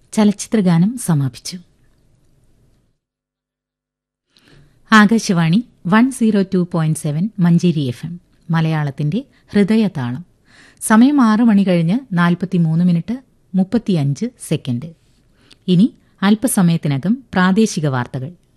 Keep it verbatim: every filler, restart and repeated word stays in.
ചലച്ചിത്രഗാനം സമാപിച്ചു. Akashvani one zero two point seven Manjeri F M മലയാളത്തിന്റെ ഹൃദയതാളം. സമയം ആറ് മണി കഴിഞ്ഞ് നാൽപ്പത്തിമൂന്ന് മിനിറ്റ് മുപ്പത്തിയഞ്ച് സെക്കൻഡ്. ഇനി അല്പസമയത്തിനകം പ്രാദേശിക വാർത്തകൾ.